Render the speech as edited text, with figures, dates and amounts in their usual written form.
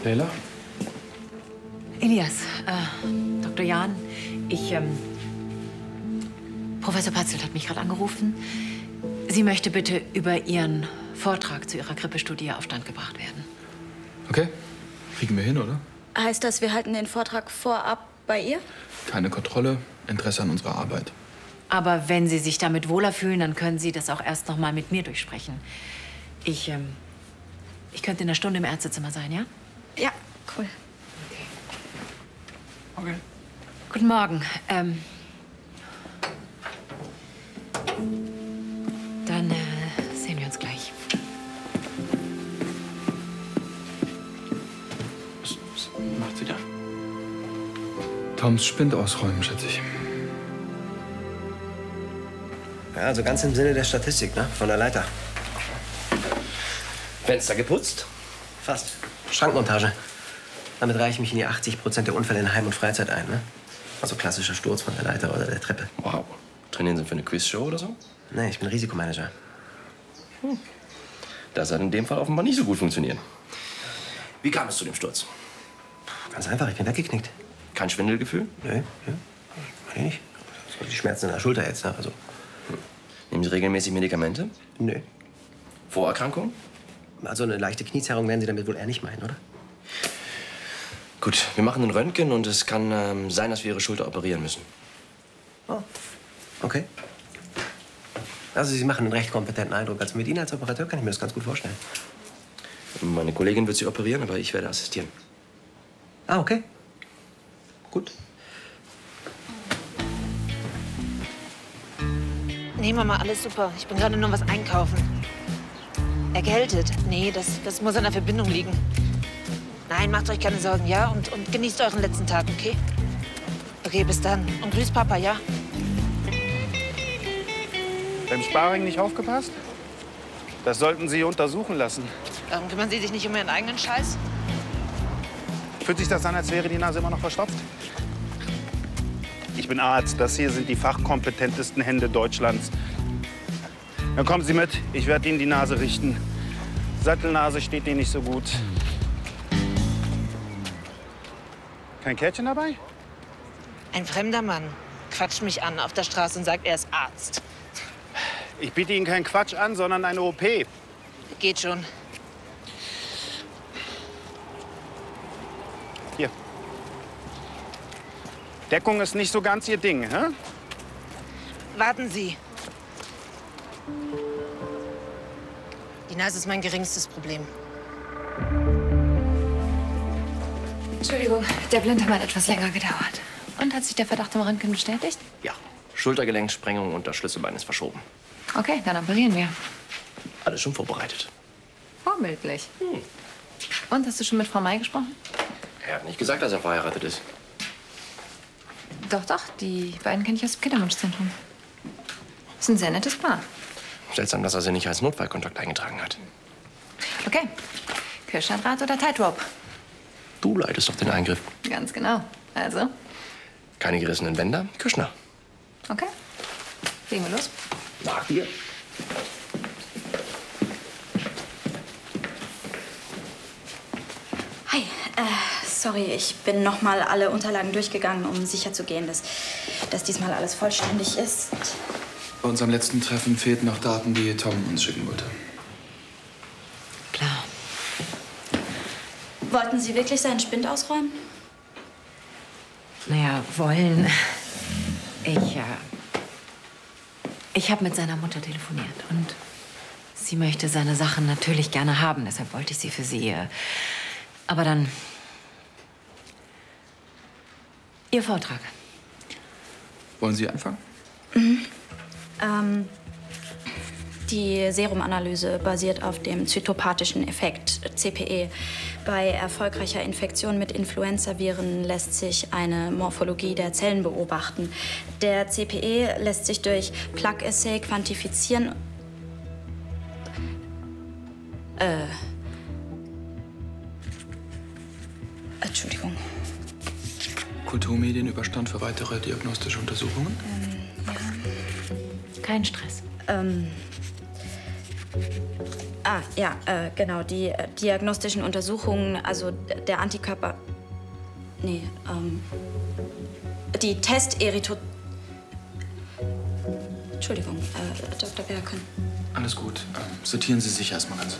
Leila? Elias, Dr. Jahn, Professor Patzelt hat mich gerade angerufen. Sie möchte bitte über Ihren Vortrag zu Ihrer Grippestudie auf Stand gebracht werden. Okay, kriegen wir hin, oder? Heißt das, wir halten den Vortrag vorab bei ihr? Keine Kontrolle, Interesse an unserer Arbeit. Aber wenn Sie sich damit wohler fühlen, dann können Sie das auch erst noch mal mit mir durchsprechen. Ich könnte in einer Stunde im Ärztezimmer sein, ja? Ja, cool. Okay. Guten Morgen. Dann sehen wir uns gleich. Was macht sie da? Toms Spind ausräumen, schätze ich. Ja, also ganz im Sinne der Statistik, ne? Von der Leiter. Fenster geputzt? Fast. Schrankmontage. Damit reiche ich mich in die 80% der Unfälle in Heim- und Freizeit ein, ne? Also klassischer Sturz von der Leiter oder der Treppe. Wow. Trainieren Sie für eine Quizshow oder so? Nee, ich bin Risikomanager. Das hat in dem Fall offenbar nicht so gut funktioniert. Wie kam es zu dem Sturz? Ganz einfach, ich bin weggeknickt. Kein Schwindelgefühl? Nee, ja. Meine ich nicht. So die Schmerzen in der Schulter jetzt, ne? Also. Nehmen Sie regelmäßig Medikamente? Nö. Vorerkrankungen? Also eine leichte Kniezerrung werden Sie damit wohl eher nicht meinen, oder? Gut, wir machen ein Röntgen und es kann sein, dass wir Ihre Schulter operieren müssen. Oh, okay. Also Sie machen einen recht kompetenten Eindruck. Also mit Ihnen als Operateur kann ich mir das ganz gut vorstellen. Meine Kollegin wird Sie operieren, aber ich werde assistieren. Ah, okay. Gut. Nee, Mama, alles super. Ich bin gerade nur was einkaufen. Erkältet? Nee, das muss an der Verbindung liegen. Nein, macht euch keine Sorgen, ja? Und genießt euren letzten Tag, okay? Okay, bis dann. Und grüß Papa, ja? Beim Sparring nicht aufgepasst? Das sollten Sie untersuchen lassen. Warum kümmern Sie sich nicht um Ihren eigenen Scheiß? Fühlt sich das an, als wäre die Nase immer noch verstopft? Ich bin Arzt. Das hier sind die fachkompetentesten Hände Deutschlands. Dann kommen Sie mit. Ich werde Ihnen die Nase richten. Sattelnase steht Ihnen nicht so gut. Kein Kärtchen dabei? Ein fremder Mann quatscht mich an auf der Straße und sagt, er ist Arzt. Ich biete Ihnen keinen Quatsch an, sondern eine OP. Geht schon. Hier. Deckung ist nicht so ganz Ihr Ding, hä? Warten Sie. Die Nase ist mein geringstes Problem. Entschuldigung, der Blinddarm hat etwas länger gedauert. Und hat sich der Verdacht im Röntgen bestätigt? Ja. Schultergelenksprengung und das Schlüsselbein ist verschoben. Okay, dann operieren wir. Alles schon vorbereitet. Vorbildlich. Und, hast du schon mit Frau May gesprochen? Er hat nicht gesagt, dass er verheiratet ist. Doch, doch, die beiden kenne ich aus dem Kinderwunschzentrum. Ist ein sehr nettes Paar. Seltsam, dass er sie nicht als Notfallkontakt eingetragen hat. Okay, Kirschsteindraht oder Tightrope? Du leitest doch den Eingriff. Ganz genau. Also, Keine gerissenen Bänder, Küschner. okay, legen wir los. Nach dir. Hi, sorry, ich bin noch mal alle Unterlagen durchgegangen, um sicherzugehen, dass diesmal alles vollständig ist. Bei unserem letzten Treffen fehlten noch Daten, die Tom uns schicken wollte. Klar. Wollten Sie wirklich seinen Spind ausräumen? Naja, wollen. Ich habe mit seiner Mutter telefoniert und sie möchte seine Sachen natürlich gerne haben. Deshalb wollte ich sie für sie. Aber dann Ihr Vortrag. Wollen Sie anfangen? Die Serumanalyse basiert auf dem zytopathischen Effekt, CPE. Bei erfolgreicher Infektion mit Influenzaviren lässt sich eine Morphologie der Zellen beobachten. Der CPE lässt sich durch Plug-Assay quantifizieren. Entschuldigung. Kulturmedienüberstand für weitere diagnostische Untersuchungen? Kein Stress. Ja, genau. Die diagnostischen Untersuchungen, also der Antikörper... Nee, die Entschuldigung, Dr. Berken. Alles gut. Sortieren Sie sich erstmal ganz.